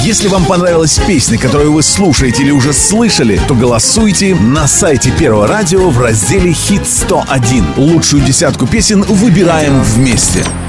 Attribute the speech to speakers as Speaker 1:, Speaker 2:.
Speaker 1: Если вам понравилась песня, которую вы слушаете или уже слышали, то голосуйте на сайте Первого радио в разделе «Хит 101». Лучшую десятку песен выбираем вместе.